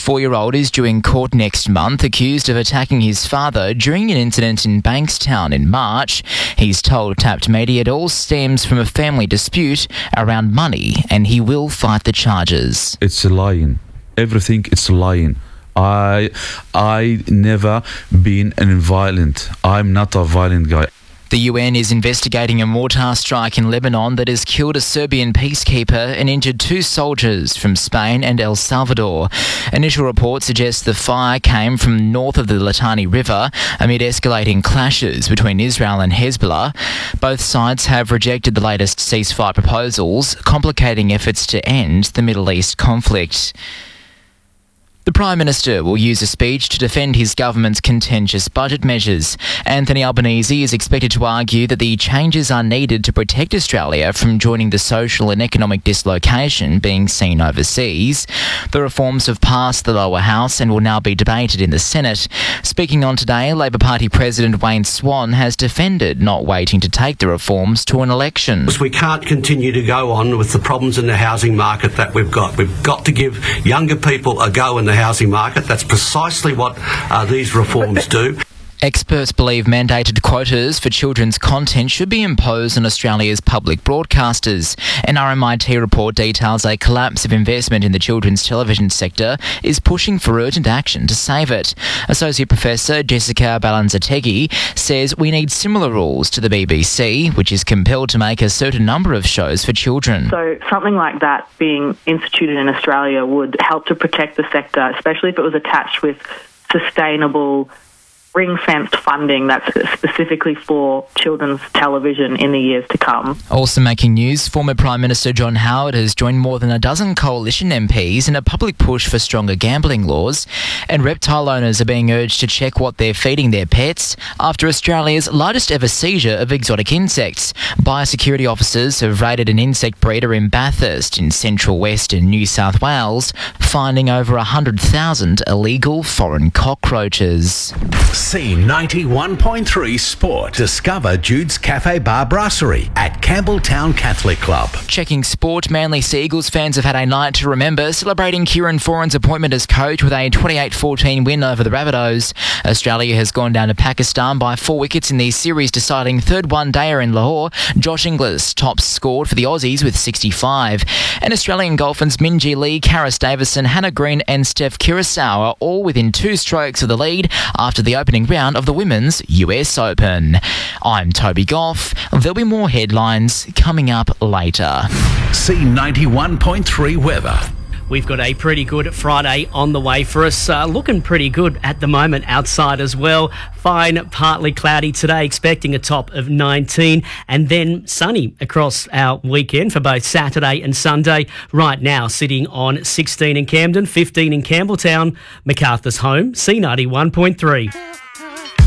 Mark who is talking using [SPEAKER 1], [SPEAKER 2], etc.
[SPEAKER 1] 34-year-old is due in court next month, accused of attacking his father during an incident in Bankstown in March. He's told Tapped Media it all stems from a family dispute around money, and he will fight the charges.
[SPEAKER 2] It's a lying. Everything is lying. I never been violent. I'm not a violent guy.
[SPEAKER 1] The UN is investigating a mortar strike in Lebanon that has killed a Serbian peacekeeper and injured 2 soldiers from Spain and El Salvador. Initial reports suggest the fire came from north of the Litani River amid escalating clashes between Israel and Hezbollah. Both sides have rejected the latest ceasefire proposals, complicating efforts to end the Middle East conflict. The Prime Minister will use a speech to defend his government's contentious budget measures. Anthony Albanese is expected to argue that the changes are needed to protect Australia from joining the social and economic dislocation being seen overseas. The reforms have passed the lower house and will now be debated in the Senate. Speaking on Today, Labor Party President Wayne Swan has defended not waiting to take the reforms to an election.
[SPEAKER 3] We can't continue to go on with the problems in the housing market that we've got. We've got to give younger people a go in the housing market. That's precisely what these reforms do.
[SPEAKER 1] Experts believe mandated quotas for children's content should be imposed on Australia's public broadcasters. An RMIT report details a collapse of investment in the children's television sector is pushing for urgent action to save it. Associate Professor Jessica Balanzategui says we need similar rules to the BBC, which is compelled to make a certain number of shows for children.
[SPEAKER 4] So something like that being instituted in Australia would help to protect the sector, especially if it was attached with sustainable ring-fenced funding that's specifically for children's television in the years to come.
[SPEAKER 1] Also making news, former Prime Minister John Howard has joined more than a dozen coalition MPs in a public push for stronger gambling laws, and reptile owners are being urged to check what they're feeding their pets after Australia's largest ever seizure of exotic insects. Biosecurity officers have raided an insect breeder in Bathurst in central western New South Wales, finding over 100,000 illegal foreign cockroaches.
[SPEAKER 5] C91.3 Sport. Discover Jude's Cafe Bar Brasserie at Campbelltown Catholic Club.
[SPEAKER 1] Checking sport, Manly Sea Eagles fans have had a night to remember, celebrating Kieran Foran's appointment as coach with a 28-14 win over the Rabbitohs. Australia has gone down to Pakistan by 4 wickets in the series-deciding third one-dayer in Lahore. Josh Inglis tops scored for the Aussies with 65. And Australian golfers Minjee Lee, Karis Davison, Hannah Green and Steph Kurosawa are all within 2 strokes of the lead after the opening round of the Women's US Open. I'm Toby Goff. There'll be more headlines coming up later.
[SPEAKER 5] C91.3 weather.
[SPEAKER 6] We've got a pretty good Friday on the way for us. Looking pretty good at the moment outside as well. Fine, partly cloudy today, expecting a top of 19, and then sunny across our weekend for both Saturday and Sunday. Right now, sitting on 16 in Camden, 15 in Campbelltown, MacArthur's home, C91.3.